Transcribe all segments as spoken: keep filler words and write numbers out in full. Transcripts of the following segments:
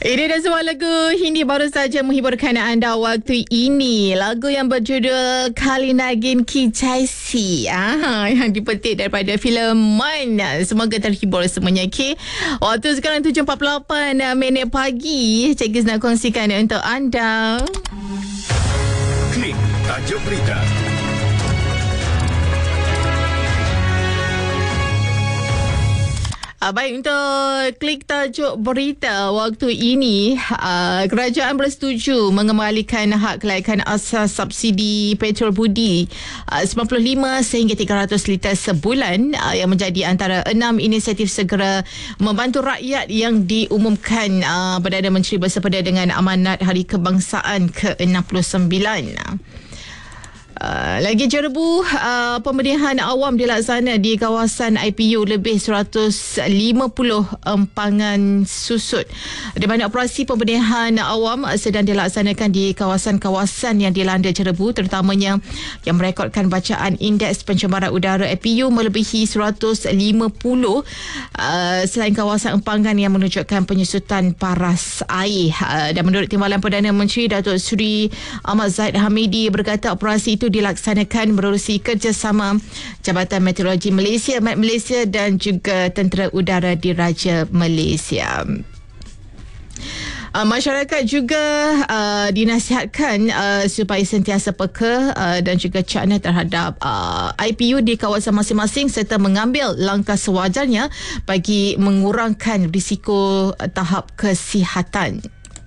Ini dah sebuah lagu Hindi baru saja menghiburkan anda waktu ini. Lagu yang berjudul Kali Nagin Ki Chaisi, ah, yang dipetik daripada filem Man. Semoga terhibur semuanya. Okay. Waktu sekarang tujuh empat puluh lapan minit pagi. Cikgu nak kongsikan untuk anda. Klik tajuk berita. Uh, baik, untuk klik tajuk berita waktu ini, uh, kerajaan bersetuju mengembalikan hak kelaikan asas subsidi petrol budi uh, sembilan puluh lima sehingga tiga ratus liter sebulan, uh, yang menjadi antara enam inisiatif segera membantu rakyat yang diumumkan uh, Perdana Menteri bersempena dengan amanat Hari Kebangsaan ke enam puluh sembilan. Uh, lagi jerbu, uh, pemilihan awam dilaksana di kawasan I P U lebih seratus lima puluh empangan susut, di mana operasi pemilihan awam sedang dilaksanakan di kawasan-kawasan yang dilanda jerbu, terutamanya yang merekodkan bacaan indeks pencemaran udara I P U melebihi seratus lima puluh, uh, selain kawasan empangan yang menunjukkan penyusutan paras air. Uh, dan menurut Timbalan Perdana Menteri Datuk Seri Ahmad Zahid Hamidi berkata operasi itu dilaksanakan menerusi kerjasama Jabatan Meteorologi Malaysia, Met Malaysia dan juga Tentera Udara Diraja Malaysia. Uh, masyarakat juga uh, dinasihatkan uh, supaya sentiasa peka uh, dan juga cakna terhadap uh, I P U di kawasan masing-masing serta mengambil langkah sewajarnya bagi mengurangkan risiko uh, tahap kesihatan.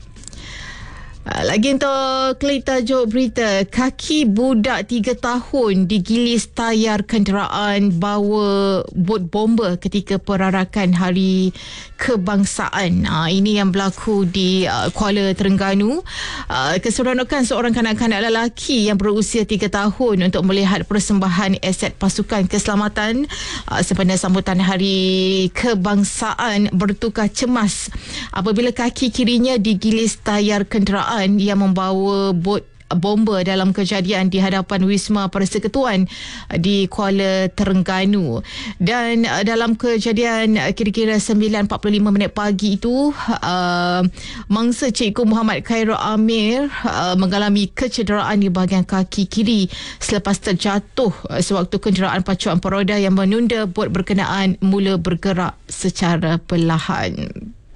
Lagi untuk klik tajuk berita, kaki budak tiga tahun digilis tayar kenderaan bawa bot bomba ketika perarakan Hari Kebangsaan. Ha, ini yang berlaku di uh, Kuala Terengganu. Uh, keseronokan seorang kanak-kanak lelaki yang berusia tiga tahun untuk melihat persembahan aset pasukan keselamatan uh, sempena sambutan Hari Kebangsaan bertukar cemas apabila kaki kirinya digilis tayar kenderaan yang membawa bot bomba dalam kejadian di hadapan Wisma Persekutuan di Kuala Terengganu. Dan uh, dalam kejadian uh, kira-kira sembilan empat puluh lima minit pagi itu, uh, mangsa Cikgu Muhammad Khairul Amir uh, mengalami kecederaan di bahagian kaki kiri selepas terjatuh uh, sewaktu kenderaan pacuan peroda yang menunda bot berkenaan mula bergerak secara perlahan.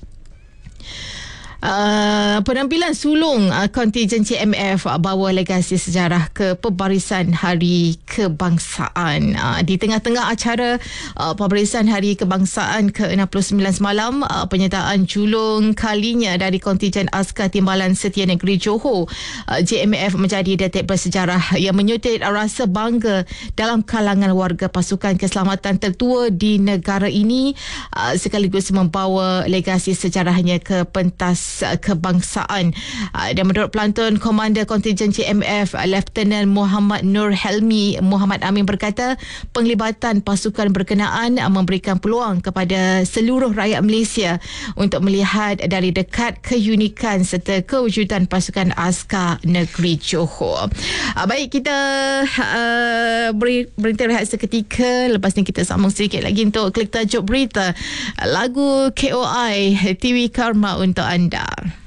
Uh, penampilan sulung uh, kontingen C M F uh, bawa legasi sejarah ke pembarisan Hari Kebangsaan. Uh, di tengah-tengah acara uh, pembarisan Hari Kebangsaan ke enam puluh sembilan semalam, uh, penyertaan julung kalinya dari kontingen Askar Timbalan Setia Negeri Johor, uh, J M F menjadi detik bersejarah yang menyutit rasa bangga dalam kalangan warga pasukan keselamatan tertua di negara ini, uh, sekaligus membawa legasi sejarahnya ke pentas kebangsaan. Dan menurut pelantun Komander Kontingen C M F Lieutenant Muhammad Nur Helmi, Muhammad Amin berkata penglibatan pasukan berkenaan memberikan peluang kepada seluruh rakyat Malaysia untuk melihat dari dekat keunikan serta kewujudan pasukan askar negeri Johor. Baik, kita uh, beri, berhenti rehat seketika. Lepas ni kita sambung sedikit lagi untuk klik tajuk berita. Lagu K O I T V Karma untuk anda.